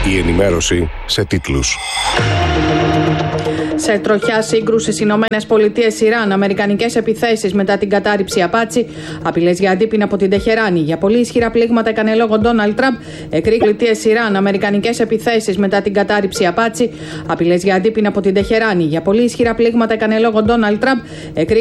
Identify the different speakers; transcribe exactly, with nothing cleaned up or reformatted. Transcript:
Speaker 1: Η ενημέρωση σε τίτλους.
Speaker 2: Σε τροχιά σύγκρουση στις Ηνωμένες Πολιτείες Ιράν, αμερικανικές επιθέσεις μετά την κατάρριψη Απάτσι, απειλές για αντίπεινα από την Τεχεράνη. Για πολύ ισχυρά πλήγματα έκανε λόγο Ντόναλντ Τραμπ. Εκρήγνεται Πολιτείες Ιράν, αμερικανικές επιθέσεις μετά την κατάρριψη Απάτσι, απειλές για αντίπεινα από την Τεχεράνη. Για πολύ ισχυρά πλήγματα έκανε λόγο Ντόναλντ Τραμπ.